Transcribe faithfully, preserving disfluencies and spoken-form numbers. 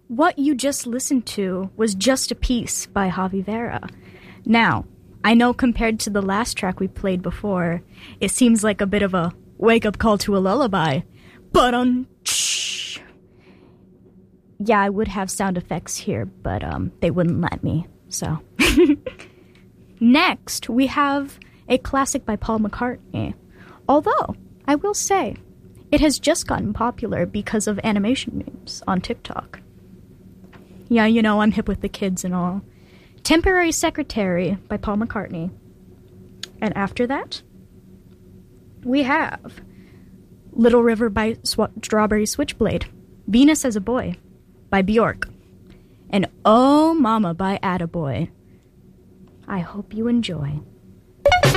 what you just listened to was Just a Piece by Javi Vera. Now, I know compared to the last track we played before, it seems like a bit of a wake-up call to a lullaby. But um, yeah, I would have sound effects here, but um, they wouldn't let me, so. Next, we have a classic by Paul McCartney. Although, I will say, it has just gotten popular because of animation memes on TikTok. Yeah, you know, I'm hip with the kids and all. Temporary Secretary by Paul McCartney. And after that, we have Little River by Sw- Strawberry Switchblade. Venus as a Boy by Bjork. And Oh Mama by Attaboy. I hope you enjoy.